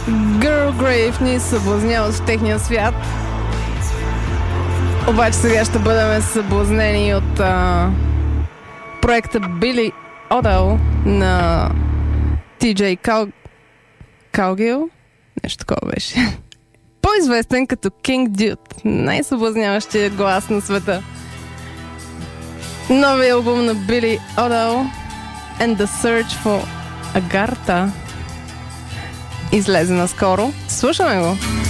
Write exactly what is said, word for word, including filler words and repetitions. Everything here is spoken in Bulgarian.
Girl Grave ни съблазняват в техния свят. Обаче сега ще бъдем съблазнени от а, проекта Billy Idol на Ти Джей Кал... Калгил. Нещо такова беше. По-известен като King Dude. Най-съблазняващия глас на света. Новия албум на Billy Idol And the Search for Agartha излезе наскоро. Слушаме го!